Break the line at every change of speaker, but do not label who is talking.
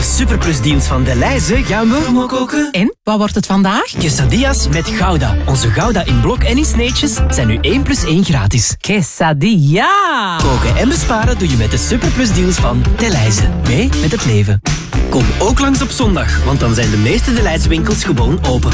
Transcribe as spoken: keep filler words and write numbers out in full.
superplusdeals van Delhaize gaan we promo koken.
En, wat wordt het vandaag?
Quesadillas met Gouda. Onze Gouda in blok en in sneetjes zijn nu één plus één gratis.
Quesadilla!
Koken en besparen doe je met de superplusdeals van Delhaize. Mee met het leven. Kom ook langs op zondag, want dan zijn de meeste Delhaize winkels gewoon open.